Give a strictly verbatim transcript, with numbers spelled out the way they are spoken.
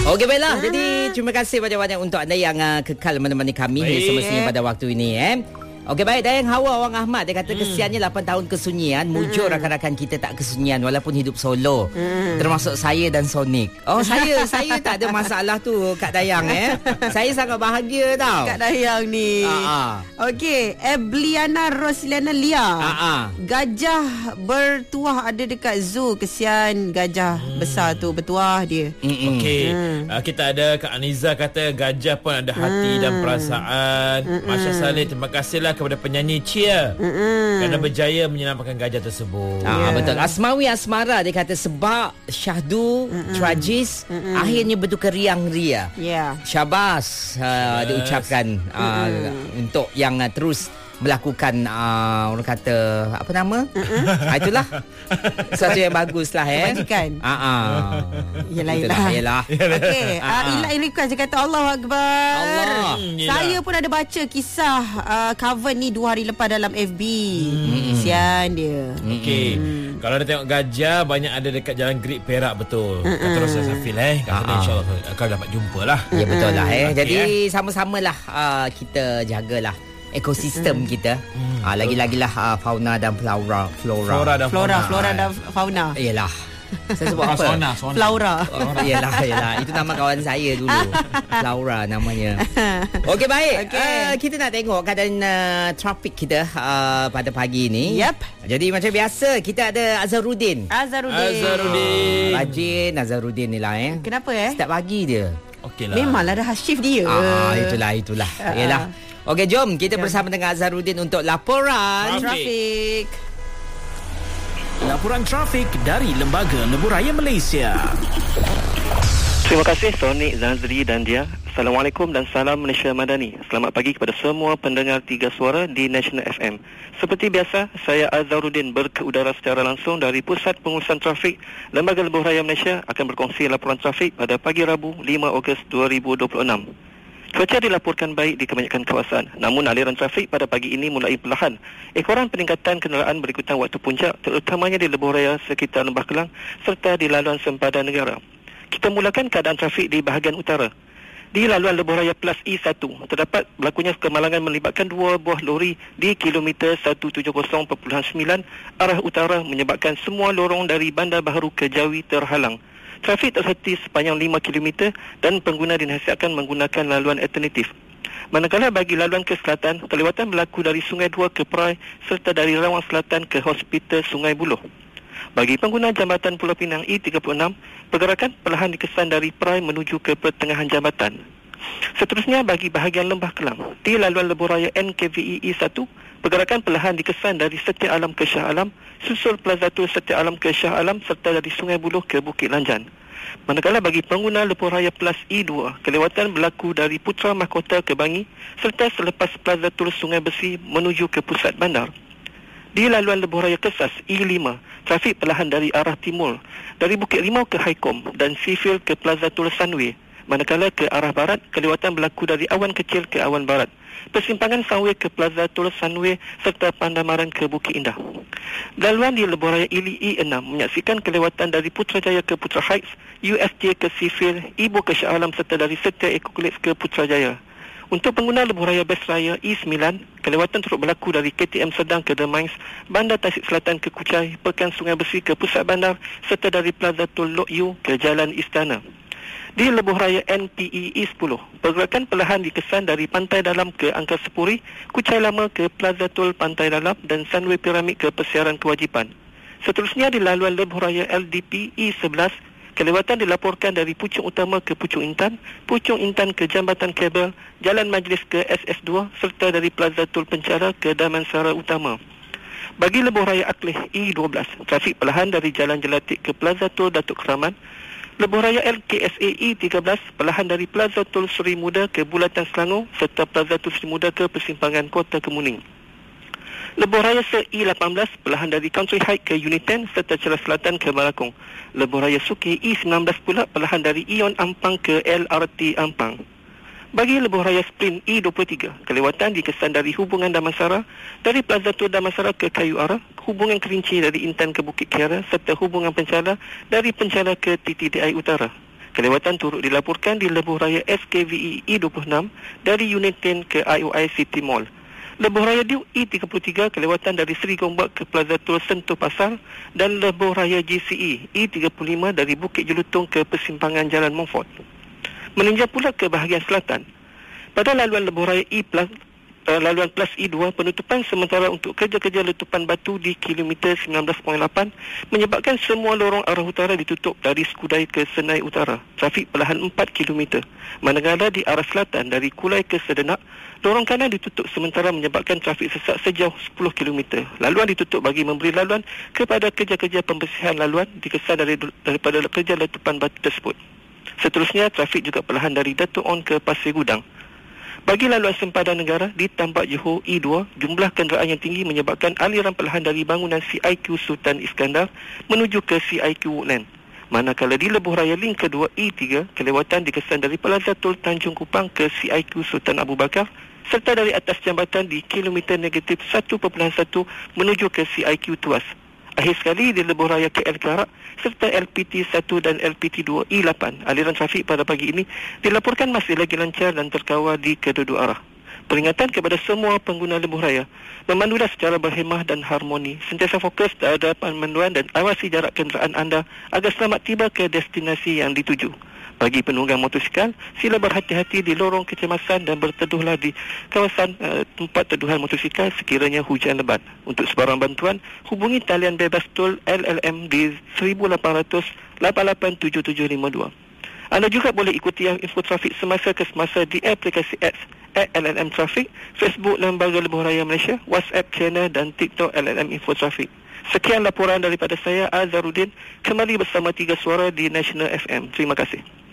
Okey, baiklah. Ah. Jadi terima kasih banyak-banyak untuk anda yang uh, kekal menemani kami Baik. semestinya pada waktu ini eh. Okey, baik. Dayang Hawa Wang Ahmad dia kata hmm. kesiannya lapan tahun kesunyian, mujur hmm. rakan-rakan kita tak kesunyian walaupun hidup solo. Hmm. Termasuk saya dan Sonic. Oh, saya saya tak ada masalah tu Kak Dayang eh. Saya sangat bahagia tau. Kak Dayang ni. Ha. Okey, Ebliana Rosliana Lia. Ha. Gajah bertuah ada dekat zoo. Kesian gajah hmm. besar tu bertuah dia. Okey. Hmm. Uh, kita ada Kak Aniza kata gajah pun ada hati hmm. dan perasaan. Hmm. Masya Saleh, terima kasihlah kepada penyanyi Cheer mm-mm. kerana berjaya menyelamatkan gajah tersebut. Ah, yeah. Betul. Asmawi Asmara dia kata sebab syahdu mm-mm. tragis mm-mm. akhirnya bertukar riang ria. Yeah. Syabas uh, diucapkan uh, untuk yang uh, terus melakukan uh, orang kata apa nama? Uh-uh. Itulah sesuatu yang baguslah eh. Kebajikan. Ha ah. Yalah yalah. Yalah. Okey, uh, Ila Ilikas dia kata Allahu Akbar. Allah. Saya pun ada baca kisah uh, cover ni dua hari lepas dalam F B. Hmm. Sian dia. Okey. Hmm. Kalau ada tengok gajah banyak ada dekat Jalan Great Perak betul. Mm-mm. Kata Rosal Safil eh. Kata insya-Allah akan dapat jumpalah. Ya betul lah eh. Okay, Jadi eh. sama-samalah uh, kita jagalah ekosistem mm. kita. Mm. Ah, lagi-lagilah uh, fauna dan flora, flora. Flora dan Flora, fauna. flora dan fauna. Iyalah. Saya sebut apa? Sona, sona. Flora. Oh, iyalah, iyalah. Itu nama kawan saya dulu. Laura namanya. Okey, baik. Okay. Uh, kita nak tengok keadaan uh, trafik kita uh, pada pagi ini. Yep. Jadi macam biasa kita ada Azharuddin. Azharuddin. Azharuddin. Rajin Azharuddin ni lah eh. Kenapa eh? Setiap pagi dia. Okeylah. Memanglah dah shift dia. Ah, itulah, itulah. Uh-uh. Yalah. Okey, jom kita Jom. bersama dengan Azharuddin untuk laporan Trafik. Laporan trafik dari Lembaga Lebuhraya Malaysia. Terima kasih Sonic, Zanzri dan dia. Assalamualaikum dan salam Malaysia Madani. Selamat pagi kepada semua pendengar Tiga Suara di National F M. Seperti biasa, saya Azharuddin berkeudara secara langsung dari Pusat Pengurusan Trafik Lembaga Lebuhraya Malaysia akan berkongsi laporan trafik pada pagi Rabu lima Ogos dua ribu dua puluh enam. Cuaca dilaporkan baik di kebanyakan kawasan. Namun aliran trafik pada pagi ini mulai perlahan. Ekoran peningkatan kenderaan berikutan waktu puncak terutamanya di Lebuhraya sekitar Lembah Kelang serta di laluan sempadan negara. Kita mulakan keadaan trafik di bahagian utara. Di laluan Lebuhraya Plus E satu terdapat berlakunya kemalangan melibatkan dua buah lori di kilometer seratus tujuh puluh perpuluhan sembilan arah utara menyebabkan semua lorong dari Bandar Baharu ke Jawi terhalang. Trafik terhenti sepanjang lima kilometer dan pengguna dinasihatkan menggunakan laluan alternatif. Manakala bagi laluan ke selatan, kelewatan berlaku dari Sungai Dua ke Perai serta dari Rawang Selatan ke Hospital Sungai Buloh. Bagi pengguna jambatan Pulau Pinang E tiga puluh enam, pergerakan perlahan dikesan dari Perai menuju ke pertengahan jambatan. Seterusnya bagi bahagian Lembah Kelang, di laluan Lebuhraya N K V E E satu, pergerakan perlahan dikesan dari Setia Alam ke Shah Alam, susul Plaza Tol Setia Alam ke Shah Alam serta dari Sungai Buloh ke Bukit Lanjan. Manakala bagi pengguna Lebuhraya Plus E dua, kelewatan berlaku dari Putra Mahkota ke Bangi serta selepas Plaza Tol Sungai Besi menuju ke pusat bandar. Di laluan Lebuhraya Kesas E lima, trafik perlahan dari arah timur, dari Bukit Rimau ke Haikom dan Seafield ke Plaza Tol Sunway. Manakala ke arah barat, kelewatan berlaku dari Awan Kecil ke Awan Barat, persimpangan Sunway ke Plaza Tol Sunway serta Pandamaran ke Bukit Indah. Laluan di Lebuhraya Ili E enam menyaksikan kelewatan dari Putrajaya ke Putra Heights, U S J ke Seafield, Ibu ke Shah Alam serta dari Setia Ecoclips ke Putrajaya. Untuk pengguna Lebuhraya Best Raya E sembilan, kelewatan turut berlaku dari K T M Sedang ke The Mines, Bandar Tasik Selatan ke Kuchai, Pekan Sungai Besi ke Pusat Bandar serta dari Plaza Tol Lok Yu ke Jalan Istana. Di Lebuhraya N P E E sepuluh, pergerakan perlahan dikesan dari Pantai Dalam ke Angkar Sepuri, Kuchai Lama ke Plaza Tol Pantai Dalam dan Sunway Piramid ke Persiaran Kewajipan. Seterusnya di laluan Lebuhraya L D P E sebelas, kelewatan dilaporkan dari Puchong Utama ke Puchong Intan, Puchong Intan ke Jambatan Kabel, Jalan Majlis ke S S dua serta dari Plaza Tol Pencara ke Damansara Utama. Bagi Lebuhraya Akleh E dua belas, trafik perlahan dari Jalan Jelatik ke Plaza Tol Datuk Keramat. Lebuhraya L K S A E tiga belas perlahan dari Plaza Tol Seri Muda ke Bulatan Selangor serta Plaza Tol Seri Muda ke persimpangan Kota Kemuning. Lebuhraya Se E lapan belas perlahan dari Country Heights ke Uniten serta Ceras Selatan ke Malakong. Lebuhraya Suki E sembilan belas pula perlahan dari Ion Ampang ke L R T Ampang. Bagi Lebuhraya Sprint E dua puluh tiga, kelewatan dikesan dari hubungan Damansara, dari Plaza Tol Damansara ke Kayu Ara, hubungan Kerinci dari Intan ke Bukit Kiara serta hubungan Penchala dari Penchala ke T T D I Utara. Kelewatan turut dilaporkan di lebuh raya S K V E E dua puluh enam dari Unit sepuluh ke I O I City Mall. Lebuh raya Duke E tiga puluh tiga kelewatan dari Seri Gombak ke Plaza Tol Sentul Pasar dan lebuh raya G C E E tiga puluh lima dari Bukit Jelutong ke persimpangan Jalan Montfort. Meninjau pula ke bahagian selatan. Pada laluan lebuh raya E plus Uh, laluan plus E dua, penutupan sementara untuk kerja-kerja letupan batu di kilometer sembilan belas perpuluhan lapan menyebabkan semua lorong arah utara ditutup dari Skudai ke Senai Utara. Trafik perlahan empat kilometer. Manakala di arah selatan dari Kulai ke Sedenak, lorong kanan ditutup sementara menyebabkan trafik sesak sejauh sepuluh kilometer. Laluan ditutup bagi memberi laluan kepada kerja-kerja pembersihan laluan dikesan dari, daripada kerja letupan batu tersebut. Seterusnya, trafik juga perlahan dari Dato' On ke Pasir Gudang. Bagi laluan sempadan negara di Tambak Johor E dua, jumlah kenderaan yang tinggi menyebabkan aliran perlahan dari bangunan C I Q Sultan Iskandar menuju ke C I Q Woodland. Manakala di lebuh raya link kedua E tiga, kelewatan dikesan dari Plaza Tol Tanjung Kupang ke C I Q Sultan Abu Bakar serta dari atas jambatan di kilometer negatif satu perpuluhan satu menuju ke C I Q Tuas. Akhir sekali di lebuh raya K L Karak serta L P T satu dan L P T dua E lapan. Aliran trafik pada pagi ini dilaporkan masih lagi lancar dan terkawal di kedua-dua arah. Peringatan kepada semua pengguna lebuh raya, memandulah secara berhemah dan harmoni, sentiasa fokus terhadap pemanduan dan awasi jarak kenderaan anda agar selamat tiba ke destinasi yang dituju. Bagi penunggang motosikal, sila berhati-hati di lorong kecemasan dan berteduhlah di kawasan uh, tempat teduhan motosikal sekiranya hujan lebat. Untuk sebarang bantuan, hubungi talian bebas tol L L M di seribu lapan ratus lapan lapan tujuh tujuh lima dua. Anda juga boleh ikuti info trafik semasa ke semasa di aplikasi X at L L M Traffic, Facebook Lembaga Lebuh Raya Malaysia, WhatsApp channel dan TikTok L L M Info Traffic. Sekian laporan daripada saya, Azharuddin, kembali bersama Tiga Suara di National F M. Terima kasih.